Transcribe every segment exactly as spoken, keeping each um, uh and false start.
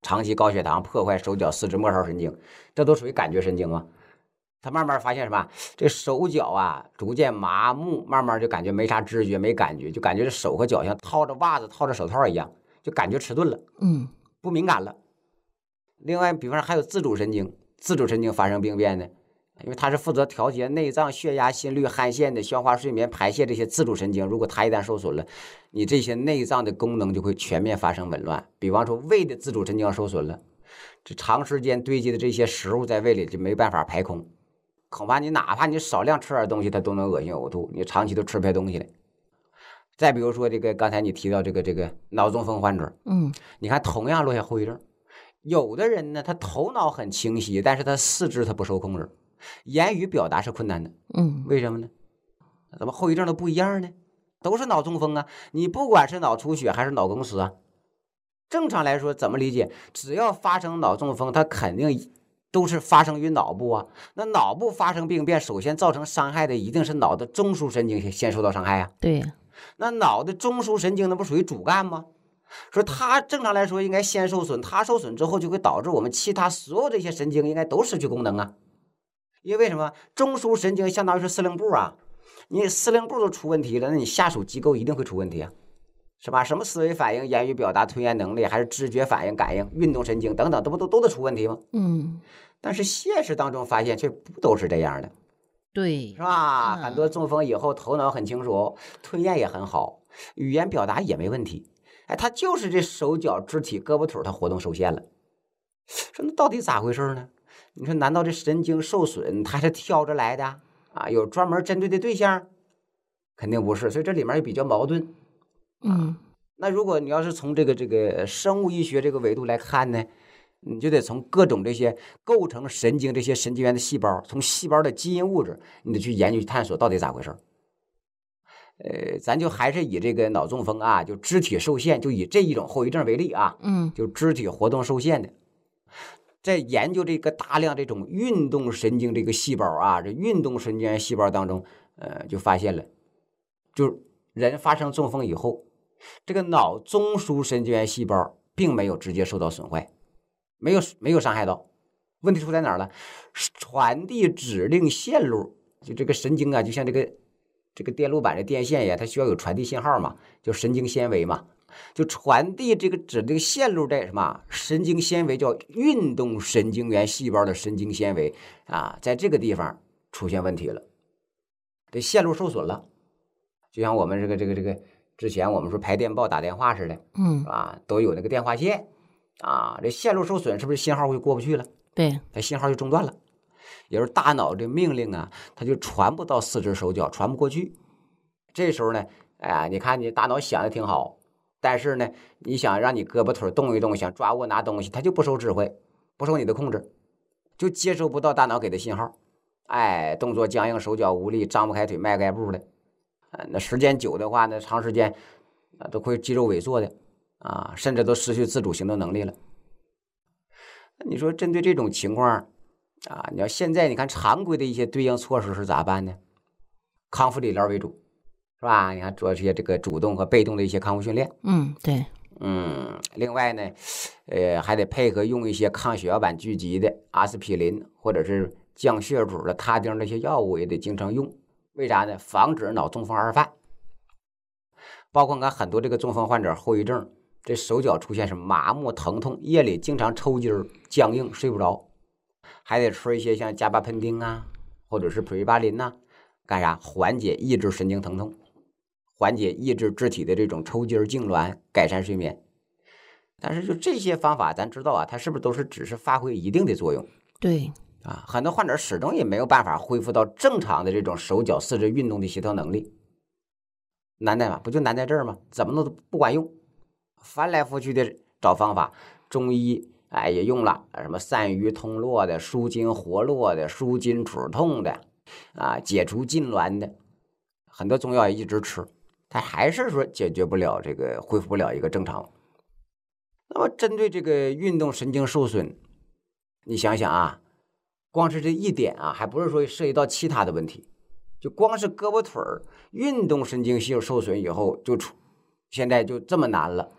长期高血糖破坏手脚四肢末梢神经，这都属于感觉神经吗？他慢慢发现什么？这手脚啊逐渐麻木，慢慢就感觉没啥知觉，没感觉，就感觉这手和脚像套着袜子、套着手套一样，就感觉迟钝了， 嗯， 不敏感了。另外，比方说还有自主神经，自主神经发生病变的，因为它是负责调节内脏、血压、心率、汗腺的消化、睡眠、排泄这些自主神经，如果它一旦受损了，你这些内脏的功能就会全面发生紊乱。比方说胃的自主神经要受损了，这长时间堆积的这些食物在胃里就没办法排空，恐怕你哪怕你少量吃点东西，它都能恶心呕吐，你长期都吃不下东西来。再比如说这个刚才你提到这个这个脑中风患者， 嗯， 你看同样落下后遗症，有的人呢他头脑很清晰，但是他四肢他不受控制，言语表达是困难的， 嗯， 为什么呢？怎么后遗症都不一样呢？都是脑中风啊，你不管是脑出血还是脑梗死啊，正常来说怎么理解？只要发生脑中风，它肯定都是发生于脑部啊。那脑部发生病变，首先造成伤害的一定是脑的中枢神经先受到伤害啊。 对， 那脑的中枢神经那不属于主干吗？说它正常来说应该先受损，它受损之后就会导致我们其他所有这些神经应该都失去功能啊。因为什么？中枢神经相当于是司令部啊，你司令部都出问题了，那你下属机构一定会出问题啊，是吧？什么思维反应、言语表达、吞咽能力，还是知觉反应、感应、运动神经等等，这不都都得出问题吗？ 嗯， 但是现实当中发现却不都是这样的， 对， 是吧？ 嗯很多中风以后头脑很清楚，吞咽也很好，语言表达也没问题，哎，他就是这手脚肢体胳膊腿他活动受限了。说那到底咋回事呢？你说难道这神经受损它是挑着来的啊？有专门针对的对象？肯定不是，所以这里面也比较矛盾。 嗯， 那如果你要是从这个这个生物医学这个维度来看呢，你就得从各种这些构成神经这些神经元的细胞，从细胞的基因物质，你得去研究探索到底咋回事。呃，咱就还是以这个脑中风啊，就肢体受限，就以这一种后遗症为例啊， 嗯， 就肢体活动受限的，在研究这个大量这种运动神经这个细胞啊，这运动神经元细胞当中，呃，就发现了，就人发生中风以后，这个脑中枢神经元细胞并没有直接受到损坏，没有没有伤害到。问题出在哪儿了？传递指令线路，就这个神经啊，就像这个这个电路板的电线呀，它需要有传递信号嘛，就神经纤维嘛，就传递这个指令线路在什么神经纤维叫运动神经元细胞的神经纤维啊，在这个地方出现问题了，这线路受损了，就像我们这个这个这个之前我们说排电报打电话似的， 嗯， 是吧？都有那个电话线啊，这线路受损是不是信号会过不去了？ 对， 它信号就中断了。也就是大脑这命令啊，它就传不到四肢手脚，传不过去。这时候呢，哎呀，你看你大脑想的挺好，但是呢，你想让你胳膊腿动一动，想抓握拿东西，它就不受指挥，不受你的控制，就接收不到大脑给的信号。哎，动作僵硬，手脚无力，张不开腿，迈不开步的。啊，那时间久的话呢，长时间啊都会肌肉萎缩的啊，甚至都失去自主行动能力了。那你说针对这种情况啊，你要现在你看常规的一些对应措施是咋办呢？康复理疗为主，是吧？你看做这些这个主动和被动的一些康复训练。 嗯，对， 嗯，另外呢，呃，还得配合用一些抗血小板聚集的阿司匹林或者是降血脂的他汀这些药物也得经常用。为啥呢？防止脑中风二犯。包括你看很多这个中风患者后遗症，这手脚出现什么麻木、疼痛，夜里经常抽筋、僵硬，睡不着。还得吃一些像加巴喷丁啊，或者是普瑞巴林呐、啊，干啥？缓解抑制神经疼痛，缓解抑制肢体的这种抽筋痉挛，改善睡眠。但是就这些方法，咱知道啊，它是不是都是只是发挥一定的作用？ 对， 啊，很多患者始终也没有办法恢复到正常的这种手脚四肢运动的协调能力。难在嘛？不就难在这儿吗？怎么弄都不管用，翻来覆去的找方法，中医。哎，也用了什么散瘀通络的、舒筋活络的、舒筋止痛的，啊，解除痉挛的，很多中药也一直吃，它还是说解决不了这个，恢复不了一个正常。那么针对这个运动神经受损，你想想啊，光是这一点啊，还不是说涉及到其他的问题，就光是胳膊腿儿运动神经系受损以后，就出现在就这么难了。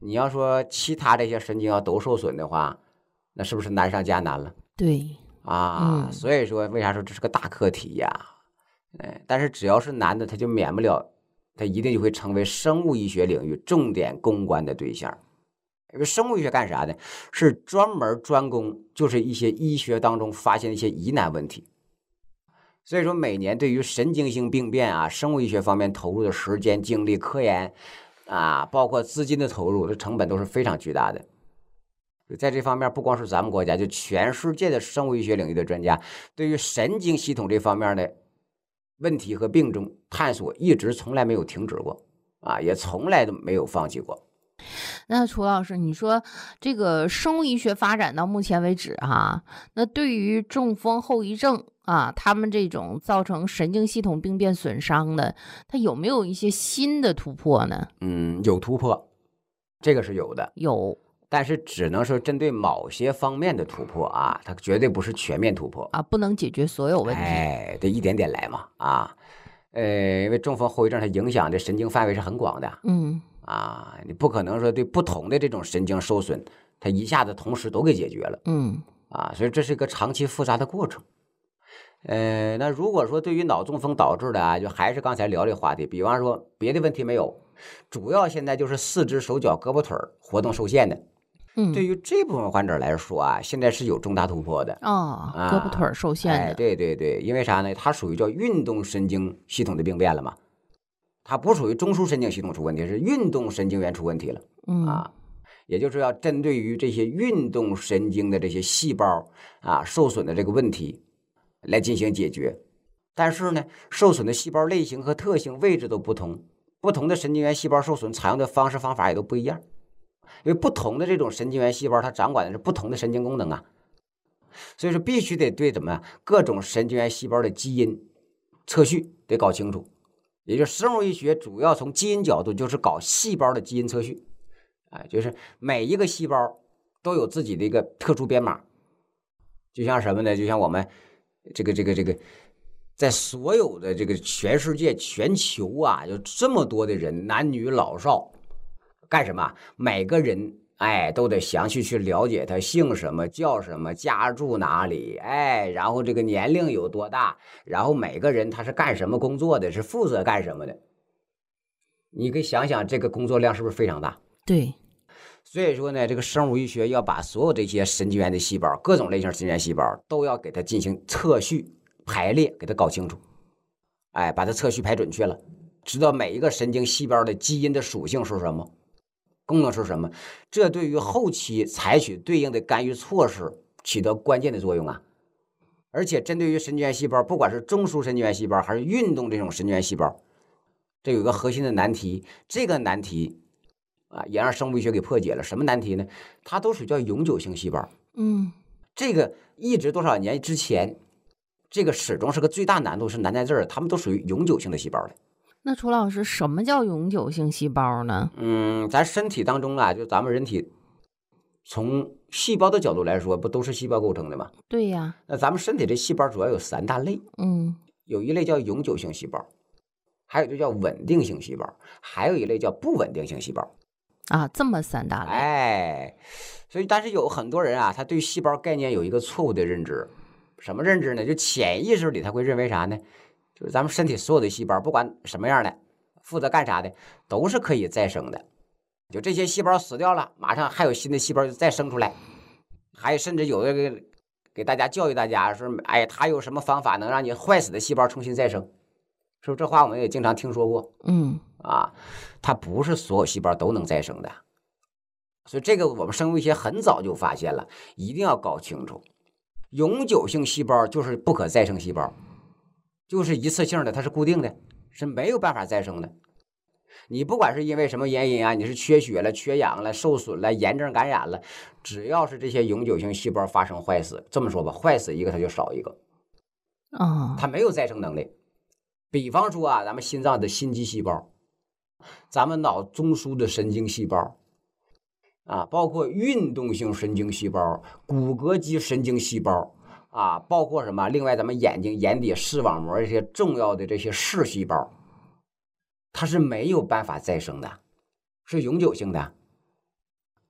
你要说其他这些神经要都受损的话，那是不是难上加难了？ 对啊， 嗯所以说为啥说这是个大课题呀？哎，但是只要是男的，他就免不了，他一定就会成为生物医学领域重点攻关的对象。因为生物医学干啥的？是专门专攻，就是一些医学当中发现一些疑难问题。所以说，每年对于神经性病变啊，生物医学方面投入的时间、精力、科研啊，包括资金的投入，这成本都是非常巨大的。在这方面，不光是咱们国家，就全世界的生物医学领域的专家，对于神经系统这方面的问题和病症探索，一直从来没有停止过啊，也从来都没有放弃过。 那楚老师，你说这个生物医学发展到目前为止哈、啊，那对于中风后遗症啊，他们这种造成神经系统病变损伤的，它有没有一些新的突破呢？ 嗯，有突破，这个是有的， 有， 但是只能是针对某些方面的突破啊，它绝对不是全面突破啊，不能解决所有问题。 哎，得一点点来嘛啊，呃，因为中风后遗症它影响的神经范围是很广的。 嗯。 啊，你不可能说对不同的这种神经受损，它一下子同时都给解决了。 嗯， 啊，所以这是一个长期复杂的过程。呃，那如果说对于脑中风导致的啊，就还是刚才聊的话题，比方说别的问题没有，主要现在就是四肢、手脚、胳膊腿活动受限的。 嗯， 对于这部分患者来说啊，现在是有重大突破的。 哦， 啊、 胳膊腿受限的、 哎。对对对，因为啥呢？它属于叫运动神经系统的病变了嘛。它不属于中枢神经系统出问题，是运动神经元出问题了。 嗯啊，也就是要针对于这些运动神经的这些细胞啊受损的这个问题来进行解决。但是呢，受损的细胞类型和特性、位置都不同，不同的神经元细胞受损采用的方式方法也都不一样。因为不同的这种神经元细胞，它掌管的是不同的神经功能啊，所以说必须得对怎么样各种神经元细胞的基因测序得搞清楚。也就是生物医学主要从基因角度，就是搞细胞的基因测序，哎，就是每一个细胞都有自己的一个特殊编码，就像什么呢？就像我们这个这个这个，在所有的这个全世界、全球啊，有这么多的人，男女老少，干什么？每个人哎都得详细去了解他姓什么、叫什么、家住哪里，哎，然后这个年龄有多大，然后每个人他是干什么工作的，是负责干什么的。你可以想想，这个工作量是不是非常大？ 对。 所以说呢，这个生物医学要把所有这些神经元的细胞，各种类型神经元细胞都要给它进行测序、排列，给它搞清楚。哎，把它测序排准确了，知道每一个神经细胞的基因的属性是什么，功能是什么，这对于后期采取对应的干预措施起到关键的作用啊。而且针对于神经元细胞，不管是中枢神经元细胞还是运动这种神经元细胞，这有一个核心的难题，这个难题啊，也让生物医学给破解了。什么难题呢？它都属于叫永久性细胞。 嗯， 这个一直多少年之前，这个始终是个最大难度，是难在这儿，它们都属于永久性的细胞的。 那楚老师，什么叫永久性细胞呢？ 嗯，咱身体当中啊，就咱们人体从细胞的角度来说，不都是细胞构成的吗？ 对呀。 那咱们身体这细胞主要有三大类。 嗯， 有一类叫永久性细胞，还有一类叫稳定性细胞，还有一类叫不稳定性细胞。 啊，这么三大类。 哎，所以但是有很多人啊，他对细胞概念有一个错误的认知。什么认知呢？就潜意识里他会认为啥呢？就是咱们身体所有的细胞，不管什么样的，负责干啥的，都是可以再生的。就这些细胞死掉了，马上还有新的细胞就再生出来。还有甚至有的给给大家教育大家说，哎，他有什么方法能让你坏死的细胞重新再生？是不是这话我们也经常听说过？ 嗯， 啊，它不是所有细胞都能再生的。所以这个我们生物医学很早就发现了，一定要搞清楚。永久性细胞就是不可再生细胞，就是一次性的，它是固定的，是没有办法再生的。你不管是因为什么原因啊，你是缺血了、缺氧了、受损了、炎症感染了，只要是这些永久性细胞发生坏死，这么说吧，坏死一个它就少一个， 哦， 它没有再生能力。比方说啊，咱们心脏的心肌细胞，咱们脑中枢的神经细胞啊，包括运动性神经细胞、骨骼肌神经细胞啊，包括什么？另外，咱们眼睛眼底视网膜这些重要的这些视细胞，它是没有办法再生的，是永久性的。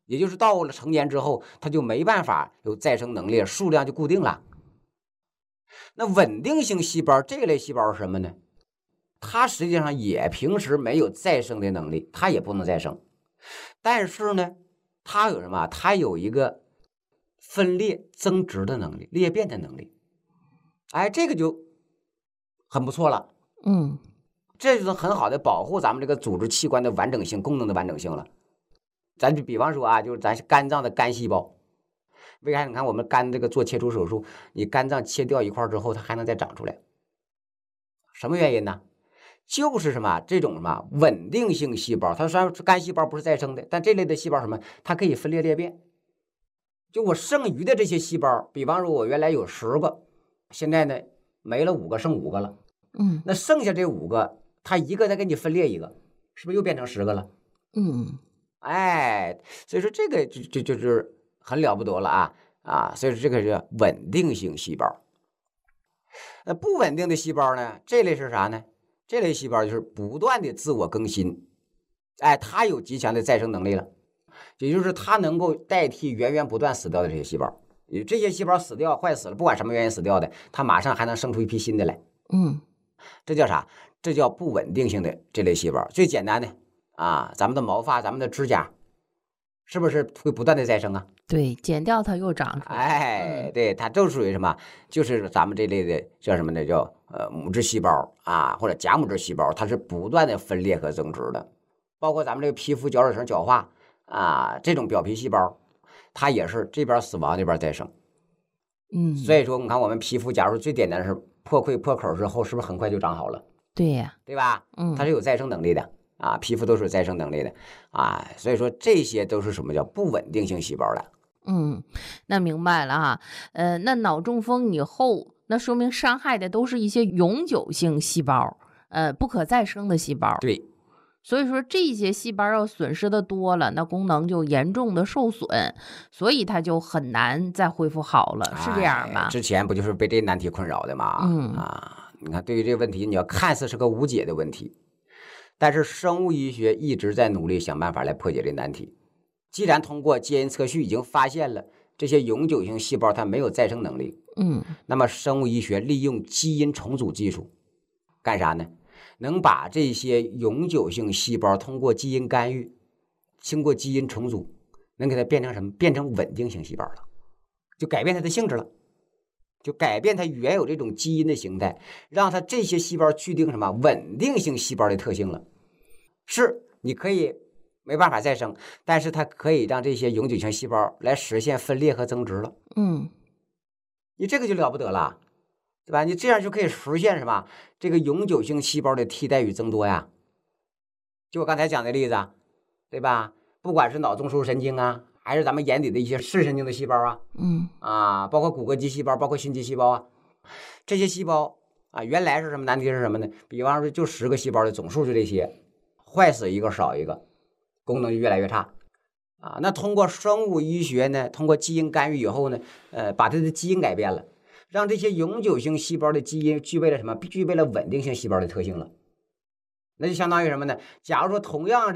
也就是到了成年之后，它就没办法有再生能力，数量就固定了。那稳定性细胞这类细胞是什么呢？它实际上也平时没有再生的能力，它也不能再生，但是呢，它有什么？它有一个分裂增殖的能力，裂变的能力。哎，这个就很不错了。 嗯， 这就是很好的保护咱们这个组织器官的完整性、功能的完整性了。咱就比方说啊，就是咱肝脏的肝细胞，为啥？你看我们肝这个做切除手术，你肝脏切掉一块之后，它还能再长出来，什么原因呢？就是什么这种什么稳定性细胞，它虽然肝细胞不是再生的，但这类的细胞什么，它可以分裂裂变。就我剩余的这些细胞，比方说我原来有十个，现在呢没了五个，剩五个了。 嗯， 那剩下这五个，它一个再给你分裂一个，是不是又变成十个了？ 嗯， 哎，所以说这个就就就是很了不得了啊啊！所以说这个是稳定性细胞。那不稳定的细胞呢？这类是啥呢？这类细胞就是不断的自我更新，哎，它有极强的再生能力了，也就是它能够代替源源不断死掉的这些细胞。这些细胞死掉、坏死了，不管什么原因死掉的，它马上还能生出一批新的来。 嗯， 这叫啥？这叫不稳定性的这类细胞。最简单的啊，咱们的毛发、咱们的指甲，是不是会不断的再生啊？ 对，剪掉它又长出来。 哎，对，它就属于什么？就是咱们这类的叫什么呢？叫呃母质细胞啊，或者假母质细胞，它是不断的分裂和增殖的。包括咱们这个皮肤角质层角化啊，这种表皮细胞，它也是这边死亡，这边再生。 嗯， 所以说，你看我们皮肤，假如最简单的是破溃破口之后，是不是很快就长好了？ 对呀， 对吧？ 嗯， 它是有再生能力的啊，皮肤都是有再生能力的啊，所以说这些都是什么叫不稳定性细胞的。 嗯，那明白了哈。呃，那脑中风以后，那说明伤害的都是一些永久性细胞，呃，不可再生的细胞。 对， 所以说这些细胞要损失的多了，那功能就严重的受损，所以它就很难再恢复好了，是这样吗？ 哎之前不就是被这难题困扰的吗？ 嗯啊，你看对于这个问题，你要看似是个无解的问题，但是生物医学一直在努力想办法来破解这难题。既然通过基因测序已经发现了这些永久性细胞它没有再生能力， 嗯， 那么生物医学利用基因重组技术干啥呢？能把这些永久性细胞通过基因干预，经过基因重组，能给它变成什么？变成稳定性细胞了，就改变它的性质了，就改变它原有这种基因的形态，让它这些细胞具定什么稳定性细胞的特性了。是，你可以没办法再生，但是它可以让这些永久性细胞来实现分裂和增殖了。 嗯， 你这个就了不得了，对吧？你这样就可以实现什么？这个永久性细胞的替代与增多呀。就我刚才讲的例子，对吧？不管是脑中枢神经啊，还是咱们眼底的一些视神经的细胞啊， 嗯， 啊，包括骨骼肌细胞，包括心肌细胞啊，这些细胞啊，原来是什么难题是什么呢？比方说就十个细胞的总数就这些，坏死一个少一个，功能就越来越差。啊，那通过生物医学呢，通过基因干预以后呢，呃，把它的基因改变了，让这些永久性细胞的基因具备了什么？具备了稳定性细胞的特性了。那就相当于什么呢？假如说同样